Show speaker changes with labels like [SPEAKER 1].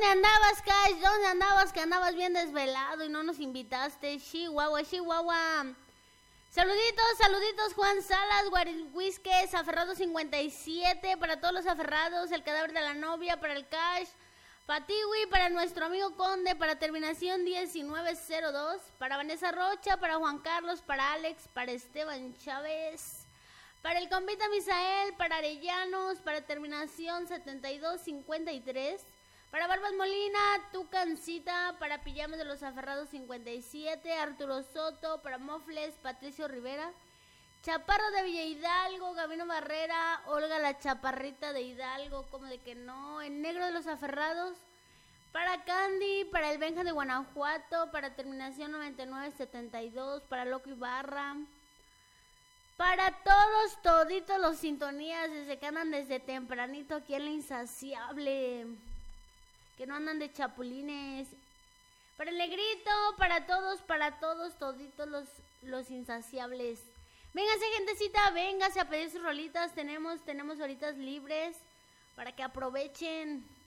[SPEAKER 1] ¿Dónde andabas, Cash? ¿Dónde andabas? Que andabas bien desvelado y no nos invitaste. Chihuahua, Chihuahua. Saluditos, Juan Salas, Guarisquez, Aferrado 57, para todos los aferrados, el cadáver de la novia, para el Cash, Patiwi, para nuestro amigo Conde, para terminación 1902, para Vanessa Rocha, para Juan Carlos, para Alex, para Esteban Chávez, para el compita Misael, para Arellanos, para terminación 7253, para Barbas Molina, Tucancita, para Pijamas de los Aferrados 57, Arturo Soto, para Mofles, Patricio Rivera, Chaparro de Villa Hidalgo, Gabino Barrera, Olga la Chaparrita de Hidalgo, como de que no, el Negro de los Aferrados, para Candy, para el Benja de Guanajuato, para terminación 9972, para Loco Ibarra, para toditos los sintonías, desde que andan desde tempranito aquí en La Insaciable, que no andan de chapulines, para el Negrito, para todos, toditos los insaciables. Véngase, gentecita, véngase a pedir sus rolitas, tenemos horitas libres para que aprovechen.